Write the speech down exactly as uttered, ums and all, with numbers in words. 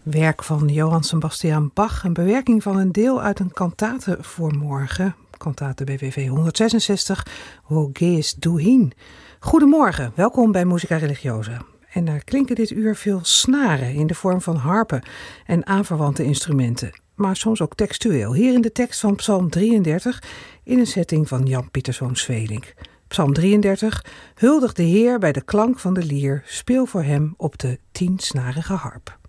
Werk van Johann Sebastian Bach, een bewerking van een deel uit een kantate voor morgen. Kantate B W V honderdzesenzestig, Wo gehst du hin? Goedemorgen, welkom bij Musica Religiosa. En er klinken dit uur veel snaren in de vorm van harpen en aanverwante instrumenten. Maar soms ook textueel. Hier in de tekst van Psalm drieëndertig in een setting van Jan Pieterszoon Sweelinck. Psalm drieëndertig, huldig de Heer bij de klank van de lier, speel voor hem op de tiensnarige harp.